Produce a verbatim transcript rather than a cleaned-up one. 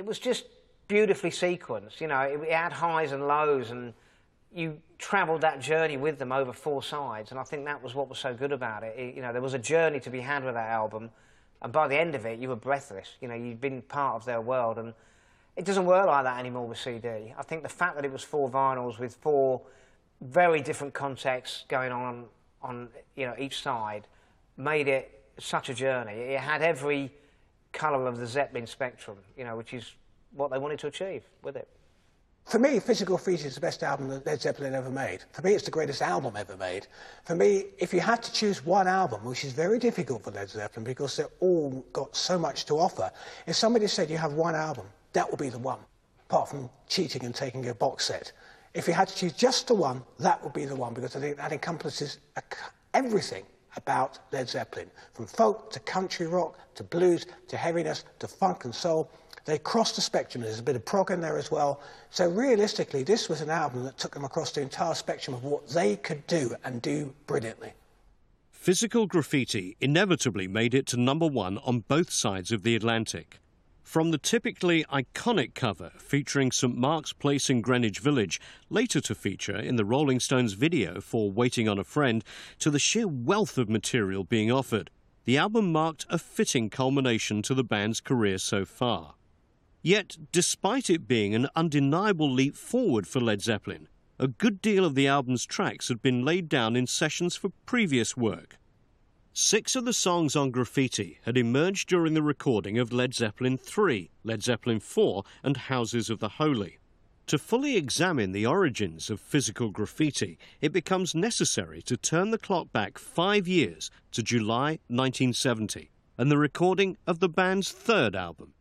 it was just beautifully sequenced. You know, it, it had highs and lows, and you travelled that journey with them over four sides, and I think that was what was so good about it. it. You know, there was a journey to be had with that album, and by the end of it, you were breathless. You know, you'd been part of their world, and it doesn't work like that anymore with C D. I think the fact that it was four vinyls with four very different contexts going on on you know each side made it such a journey. It had every colour of the Zeppelin spectrum, you know, which is what they wanted to achieve with it. For me, Physical Graffiti is the best album that Led Zeppelin ever made. For me, it's the greatest album ever made. For me, if you had to choose one album, which is very difficult for Led Zeppelin because they've all got so much to offer, if somebody said you have one album, that would be the one, apart from cheating and taking a box set. If you had to choose just the one, that would be the one, because I think that encompasses everything about Led Zeppelin, from folk to country rock to blues to heaviness to funk and soul. They crossed the spectrum. There's a bit of prog in there as well. So realistically, this was an album that took them across the entire spectrum of what they could do and do brilliantly. Physical Graffiti inevitably made it to number one on both sides of the Atlantic. From the typically iconic cover featuring St Mark's Place in Greenwich Village, later to feature in the Rolling Stones video for Waiting on a Friend, to the sheer wealth of material being offered, the album marked a fitting culmination to the band's career so far. Yet, despite it being an undeniable leap forward for Led Zeppelin, a good deal of the album's tracks had been laid down in sessions for previous work. Six of the songs on Graffiti had emerged during the recording of Led Zeppelin three, Led Zeppelin four and Houses of the Holy. To fully examine the origins of Physical Graffiti, it becomes necessary to turn the clock back five years to July nineteen seventy and the recording of the band's third album,